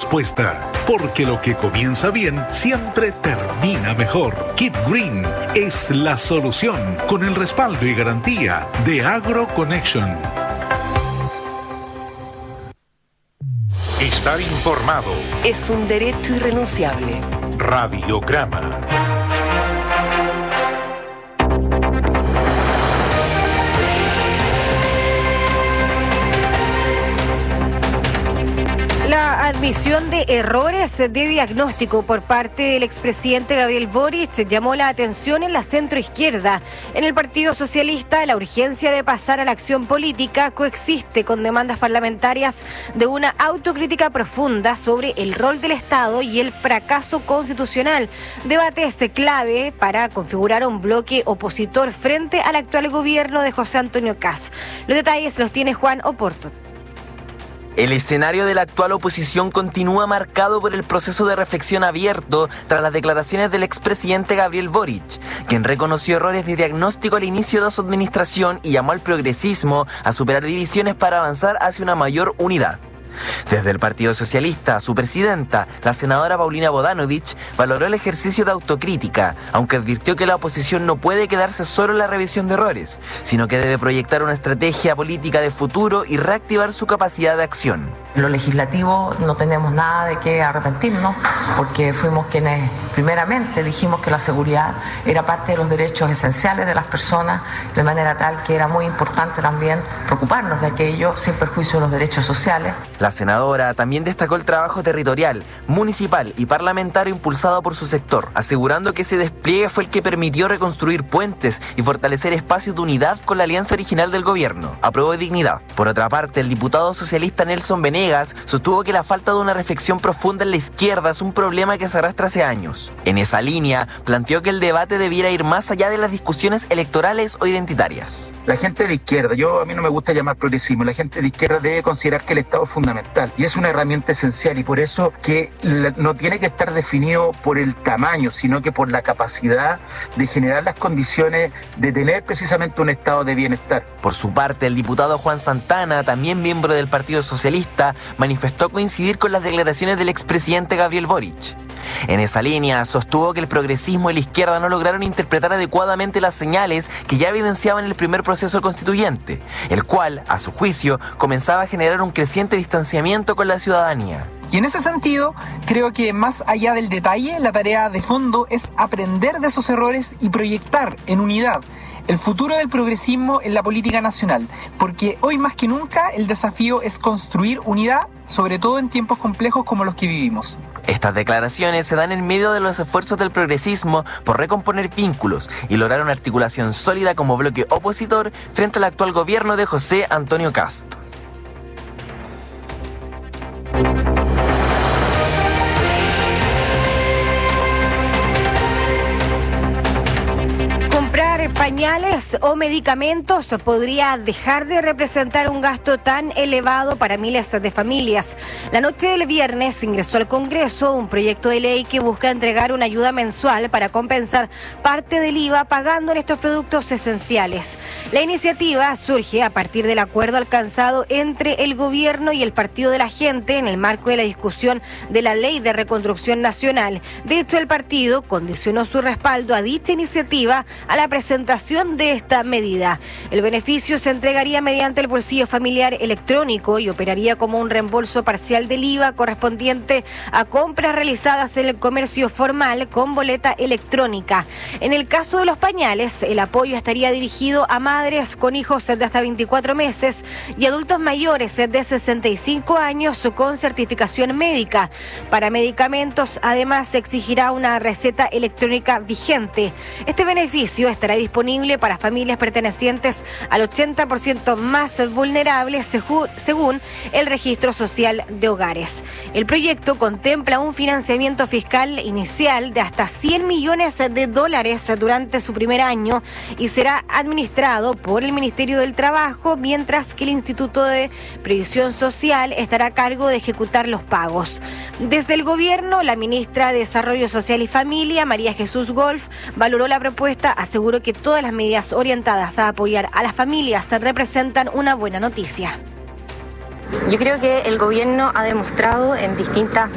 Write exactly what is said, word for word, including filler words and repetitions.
respuesta. Porque lo que comienza bien siempre termina mejor. Kit Green es la solución con el respaldo y garantía de AgroConnection. Estar informado es un derecho irrenunciable. Radiograma. La admisión de errores de diagnóstico por parte del expresidente Gabriel Boric llamó la atención en la centroizquierda. En el Partido Socialista, la urgencia de pasar a la acción política coexiste con demandas parlamentarias de una autocrítica profunda sobre el rol del Estado y el fracaso constitucional. Debates clave para configurar un bloque opositor frente al actual gobierno de José Antonio Kast. Los detalles los tiene Juan Oporto. El escenario de la actual oposición continúa marcado por el proceso de reflexión abierto tras las declaraciones del expresidente Gabriel Boric, quien reconoció errores de diagnóstico al inicio de su administración y llamó al progresismo a superar divisiones para avanzar hacia una mayor unidad. Desde el Partido Socialista, su presidenta, la senadora Paulina Bodanovich, valoró el ejercicio de autocrítica, aunque advirtió que la oposición no puede quedarse solo en la revisión de errores, sino que debe proyectar una estrategia política de futuro y reactivar su capacidad de acción. En lo legislativo no tenemos nada de qué arrepentirnos, porque fuimos quienes primeramente dijimos que la seguridad era parte de los derechos esenciales de las personas, de manera tal que era muy importante también preocuparnos de aquello sin perjuicio de los derechos sociales. La senadora también destacó el trabajo territorial, municipal y parlamentario impulsado por su sector, asegurando que ese despliegue fue el que permitió reconstruir puentes y fortalecer espacios de unidad con la alianza original del gobierno. Aprobó dignidad. Por otra parte, el diputado socialista Nelson Venegas sostuvo que la falta de una reflexión profunda en la izquierda es un problema que se arrastra hace años. En esa línea, planteó que el debate debiera ir más allá de las discusiones electorales o identitarias. La gente de izquierda, yo a mí no me gusta llamar progresismo, la gente de izquierda debe considerar que el Estado es fundamental y es una herramienta esencial, y por eso que no tiene que estar definido por el tamaño, sino que por la capacidad de generar las condiciones de tener precisamente un estado de bienestar. Por su parte, el diputado Juan Santana, también miembro del Partido Socialista, manifestó coincidir con las declaraciones del expresidente Gabriel Boric. En esa línea, sostuvo que el progresismo y la izquierda no lograron interpretar adecuadamente las señales que ya evidenciaban el primer proceso constituyente, el cual, a su juicio, comenzaba a generar un creciente distanciamiento con la ciudadanía. Y en ese sentido, creo que más allá del detalle, la tarea de fondo es aprender de esos errores y proyectar en unidad el futuro del progresismo en la política nacional, porque hoy más que nunca el desafío es construir unidad, sobre todo en tiempos complejos como los que vivimos. Estas declaraciones se dan en medio de los esfuerzos del progresismo por recomponer vínculos y lograr una articulación sólida como bloque opositor frente al actual gobierno de José Antonio Kast. Pañales o medicamentos podría dejar de representar un gasto tan elevado para miles de familias. La noche del viernes ingresó al Congreso un proyecto de ley que busca entregar una ayuda mensual para compensar parte del I V A pagando en estos productos esenciales. La iniciativa surge a partir del acuerdo alcanzado entre el gobierno y el Partido de la Gente en el marco de la discusión de la Ley de Reconstrucción Nacional. De hecho, el partido condicionó su respaldo a dicha iniciativa a la presentación de esta medida. El beneficio se entregaría mediante el bolsillo familiar electrónico y operaría como un reembolso parcial del I V A correspondiente a compras realizadas en el comercio formal con boleta electrónica. En el caso de los pañales, el apoyo estaría dirigido a madres con hijos de hasta veinticuatro meses y adultos mayores de sesenta y cinco años con certificación médica. Para medicamentos, además, se exigirá una receta electrónica vigente. Este beneficio estará disponible para familias pertenecientes al ochenta por ciento más vulnerables según el Registro Social de Hogares. El proyecto contempla un financiamiento fiscal inicial de hasta cien millones de dólares durante su primer año y será administrado por el Ministerio del Trabajo, mientras que el Instituto de Previsión Social estará a cargo de ejecutar los pagos. Desde el gobierno, la ministra de Desarrollo Social y Familia, María Jesús Golf, valoró la propuesta, aseguró que todas las medidas orientadas a apoyar a las familias representan una buena noticia. Yo creo que el gobierno ha demostrado en distintas